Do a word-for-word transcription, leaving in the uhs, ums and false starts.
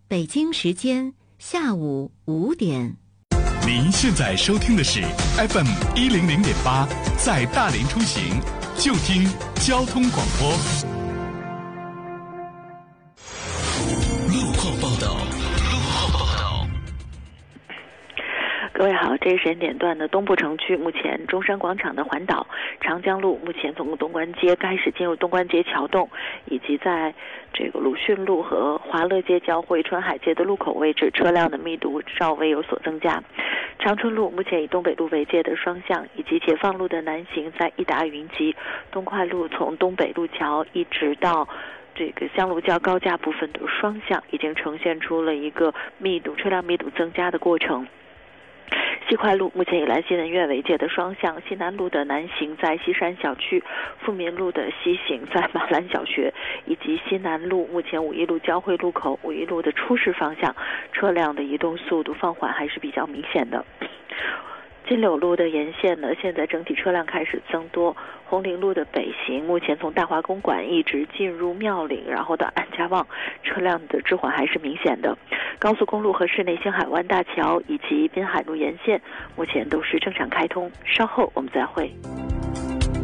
北京时间下午五点。 您现在收听的是 F M 一零零点八，在大连出行就听交通广播。路况报道，路况报道。 各位好，这个时间点段的东部城区，目前中山广场的环岛、长江路目前从东关街开始进入东关街桥洞，以及在这个鲁迅路和华乐街交汇春海街的路口位置，车辆的密度稍微有所增加。长春路目前以东北路为界的双向，以及解放路的南行在益达云集，东快路从东北路桥一直到这个香炉窖高架部分的双向，已经呈现出了一个密度车辆密度增加的过程。西快路目前以兰溪人苑为界的双向，西南路的南行在西山小区，富民路的西行在马兰小学，以及西南路目前五一路交汇路口五一路的出市方向，车辆的移动速度放缓还是比较明显的。金柳路的沿线呢，现在整体车辆开始增多。红陵路的北行，目前从大华公馆一直进入庙岭，然后到安家旺，车辆的滞缓还是明显的。高速公路和市内星海湾大桥以及滨海路沿线，目前都是正常开通。稍后我们再会。